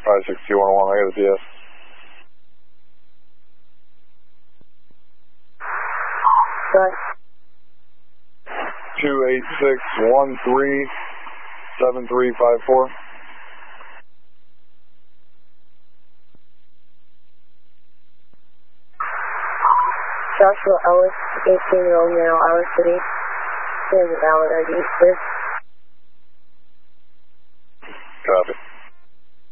56211, I got a DS. Right. 286137354. Joshua Ellis, 18-year-old male, Iowa City. He has a valid ID, sir. Copy.